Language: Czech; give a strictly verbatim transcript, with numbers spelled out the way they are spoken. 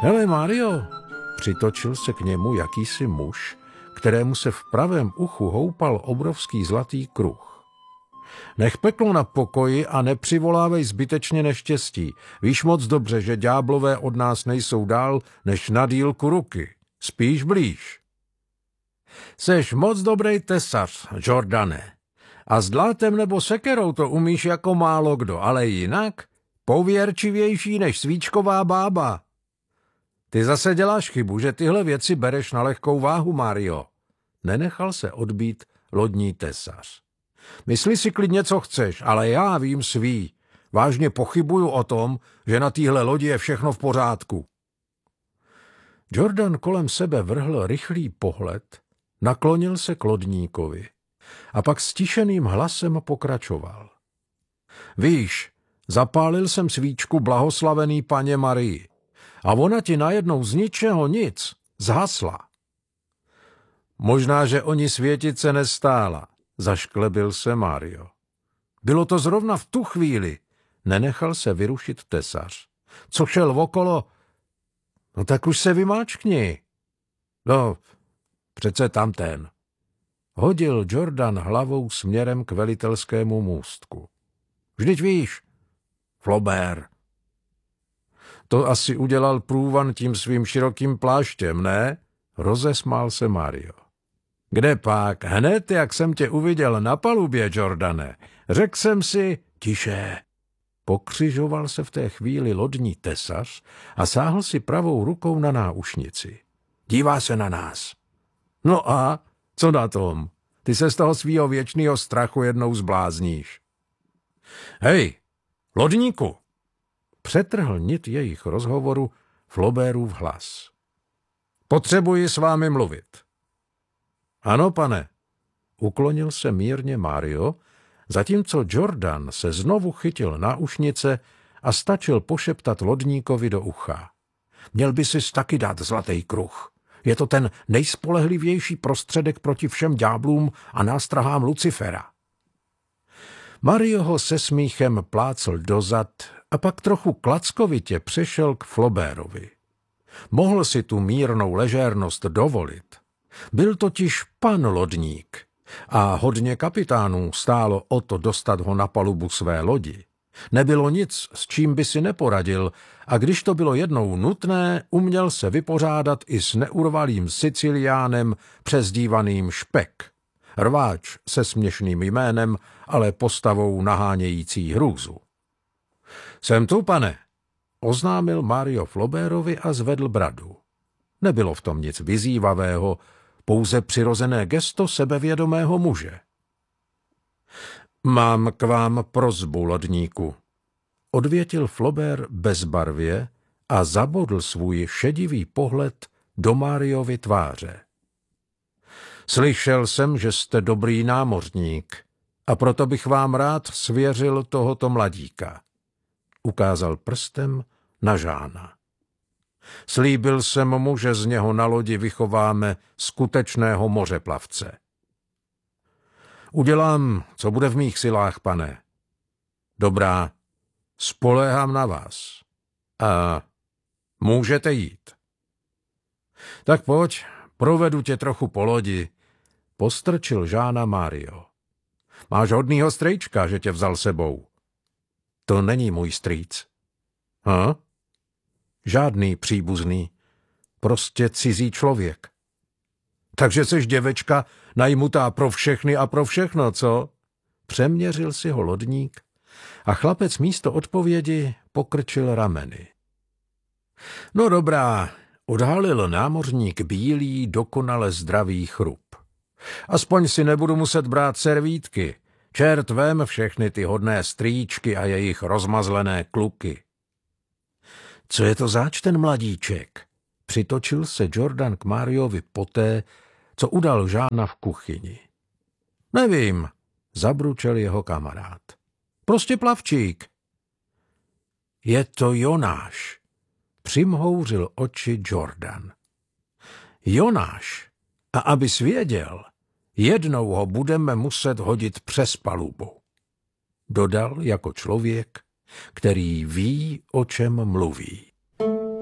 Hele, Mario, přitočil se k němu jakýsi muž, kterému se v pravém uchu houpal obrovský zlatý kruh. Nech peklo na pokoji a nepřivolávej zbytečně neštěstí. Víš moc dobře, že ďáblové od nás nejsou dál než na dílku ruky. Spíš blíž. Seš moc dobrý tesař, Jordane. A s dlátem nebo sekerou to umíš jako málo kdo, ale jinak pověrčivější než svíčková bába. Ty zase děláš chybu, že tyhle věci bereš na lehkou váhu, Mario. Nenechal se odbít lodní tesař. Mysli si klidně, co chceš, ale já vím svý. Vážně pochybuju o tom, že na téhle lodi je všechno v pořádku. Jordan kolem sebe vrhl rychlý pohled, naklonil se k lodníkovi a pak stišeným hlasem pokračoval. Víš, zapálil jsem svíčku blahoslavený paně Marii a ona ti najednou z ničeho nic zhasla. Možná, že oni světit se nestála, zašklebil se Mario. Bylo to zrovna v tu chvíli, nenechal se vyrušit tesař. Co šel okolo? No tak už se vymáčkni. No, přece tamten. Hodil Jordan hlavou směrem k velitelskému můstku. Vždyť víš, Flaubert. To asi udělal průvan tím svým širokým pláštěm, ne? Rozesmál se Mario. Kde pak? Hned, jak jsem tě uviděl na palubě, Jordane. Řekl jsem si, tiše. Pokřižoval se v té chvíli lodní tesař a sáhl si pravou rukou na náušnici. Dívá se na nás. No a co na tom? Ty se z toho svýho věčného strachu jednou zblázníš. Hej, lodníku! Přetrhl nit jejich rozhovoru Flaubertův hlas. Potřebuji s vámi mluvit. Ano, pane, uklonil se mírně Mario, zatímco Jordan se znovu chytil náušnice a stačil pošeptat lodníkovi do ucha. Měl by sis taky dát zlatý kruh. Je to ten nejspolehlivější prostředek proti všem ďáblům a nástrahám Lucifera. Mario ho se smíchem plácl dozad a pak trochu klackovitě přešel k Flaubertovi. Mohl si tu mírnou ležérnost dovolit. Byl totiž pan lodník a hodně kapitánů stálo o to dostat ho na palubu své lodi. Nebylo nic, s čím by si neporadil, a když to bylo jednou nutné, uměl se vypořádat i s neurvalým Siciliánem přezdívaným Špek. Rváč se směšným jménem, ale postavou nahánějící hrůzu. Jsem tu, pane, oznámil Mario Flaubertovi a zvedl bradu. Nebylo v tom nic vyzývavého, pouze přirozené gesto sebevědomého muže. Mám k vám prosbu, lodníku, odvětil Flaubert bezbarvě a zabodl svůj šedivý pohled do Mariovy tváře. Slyšel jsem, že jste dobrý námořník a proto bych vám rád svěřil tohoto mladíka. Ukázal prstem na Žána. Slíbil jsem mu, že z něho na lodi vychováme skutečného mořeplavce. Udělám, co bude v mých silách, pane. Dobrá, spoléhám na vás. A můžete jít. Tak pojď, provedu tě trochu po lodi, postrčil Žána Mario. Máš hodnýho strejčka, že tě vzal sebou. To není můj strýc. Ha? Žádný příbuzný, prostě cizí člověk. Takže seš děvečka najmutá pro všechny a pro všechno, co? Přeměřil si ho lodník a chlapec místo odpovědi pokrčil rameny. No dobrá, odhalil námořník bílý, dokonale zdravý chrup. Aspoň si nebudu muset brát servítky. Čert vem všechny ty hodné strýčky a jejich rozmazlené kluky. Co je to zač ten mladíček? Přitočil se Jordan k Mariovi poté, co udal Žána v kuchyni. Nevím, zabručel jeho kamarád. Prostě plavčík. Je to Jonáš, přimhouřil oči Jordan. Jonáš, a abys věděl, jednou ho budeme muset hodit přes palubu. Dodal jako člověk, který ví, o čem mluví.